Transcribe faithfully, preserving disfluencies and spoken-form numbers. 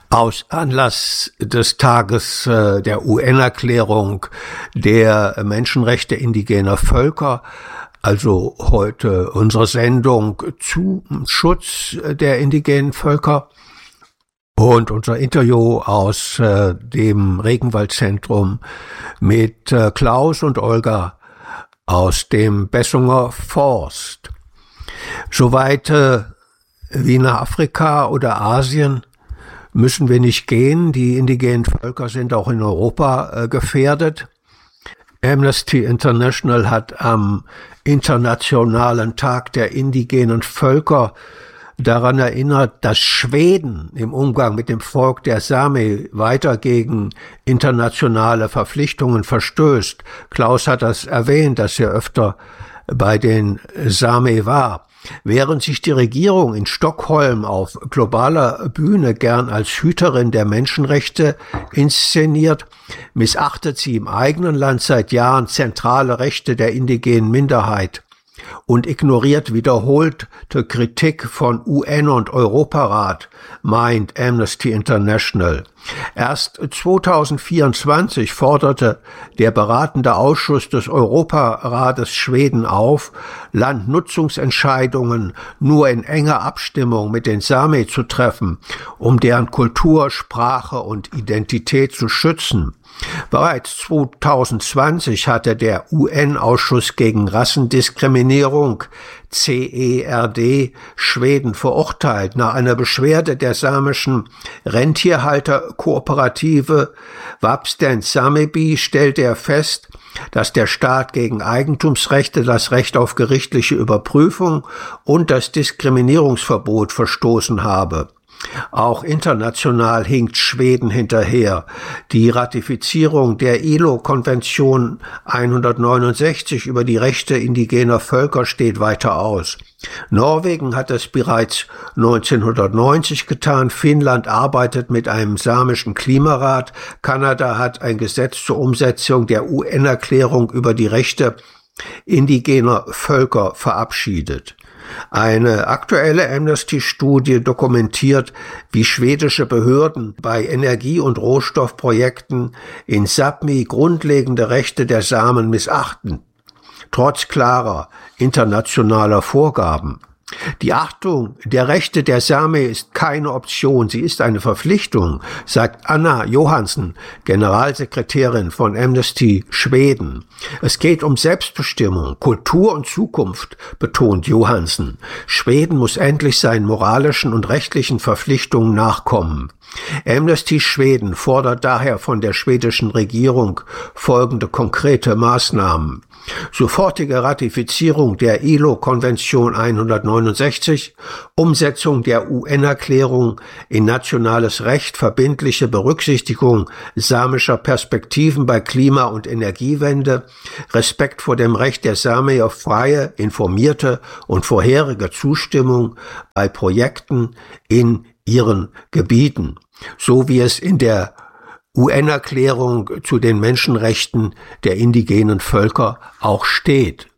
Aus Anlass des Tages äh, der U N-Erklärung der Menschenrechte indigener Völker, also heute unsere Sendung zum Schutz der indigenen Völker und unser Interview aus äh, dem Regenwaldzentrum mit äh, Klaus und Olga aus dem Bessunger Forst. Soweit äh, wie nach Afrika oder Asien müssen wir nicht gehen. Die indigenen Völker sind auch in Europa äh, gefährdet. Amnesty International hat am Internationalen Tag der indigenen Völker daran erinnert, dass Schweden im Umgang mit dem Volk der Sami weiter gegen internationale Verpflichtungen verstößt. Klaus hat das erwähnt, dass er öfter bei den Sami war. Während sich die Regierung in Stockholm auf globaler Bühne gern als Hüterin der Menschenrechte inszeniert, missachtet sie im eigenen Land seit Jahren zentrale Rechte der indigenen Minderheit und ignoriert wiederholte Kritik von U N und Europarat, meint Amnesty International. Erst zweitausendvierundzwanzig forderte der beratende Ausschuss des Europarates Schweden auf, Landnutzungsentscheidungen nur in enger Abstimmung mit den Sami zu treffen, um deren Kultur, Sprache und Identität zu schützen. Bereits zweitausendzwanzig hatte der U N-Ausschuss gegen Rassendiskriminierung C E R D Schweden verurteilt. Nach einer Beschwerde der samischen Rentierhalterkooperative Vapsten Sameby stellte er fest, dass der Staat gegen Eigentumsrechte, das Recht auf gerichtliche Überprüfung und das Diskriminierungsverbot verstoßen habe. Auch international hinkt Schweden hinterher. Die Ratifizierung der I L O-Konvention hundertneunundsechzig über die Rechte indigener Völker steht weiter aus. Norwegen hat es bereits neunzehnhundertneunzig getan, Finnland arbeitet mit einem samischen Klimarat, Kanada hat ein Gesetz zur Umsetzung der U N-Erklärung über die Rechte indigener Völker verabschiedet. Eine aktuelle Amnesty-Studie dokumentiert, wie schwedische Behörden bei Energie- und Rohstoffprojekten in Sápmi grundlegende Rechte der Samen missachten, trotz klarer internationaler Vorgaben. Die Achtung der Rechte der Sami ist keine Option, sie ist eine Verpflichtung, sagt Anna Johansson, Generalsekretärin von Amnesty Schweden. Es geht um Selbstbestimmung, Kultur und Zukunft, betont Johansson. Schweden muss endlich seinen moralischen und rechtlichen Verpflichtungen nachkommen. Amnesty Schweden fordert daher von der schwedischen Regierung folgende konkrete Maßnahmen: sofortige Ratifizierung der I L O-Konvention hundertneunundsechzig, Umsetzung der U N-Erklärung in nationales Recht, verbindliche Berücksichtigung samischer Perspektiven bei Klima- und Energiewende, Respekt vor dem Recht der Sami auf freie, informierte und vorherige Zustimmung bei Projekten in ihren Gebieten, so wie es in der U N-Erklärung zu den Menschenrechten der indigenen Völker auch steht.